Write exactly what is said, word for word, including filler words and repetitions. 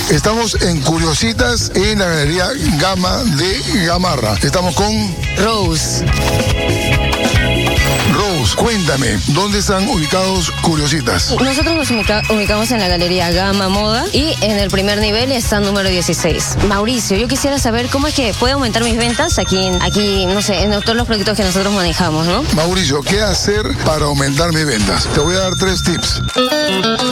Estamos en Curiositas en la Galería Gama de Gamarra. Estamos con Rose. Rose, cuéntame, ¿dónde están ubicados Curiositas? Nosotros nos ubica ubicamos en la Galería Gama Moda y en el primer nivel está número dieciséis. Mauricio, yo quisiera saber cómo es que puedo aumentar mis ventas aquí, aquí no sé, en todos los productos que nosotros manejamos, ¿no? Mauricio, ¿qué hacer para aumentar mis ventas? Te voy a dar tres tips.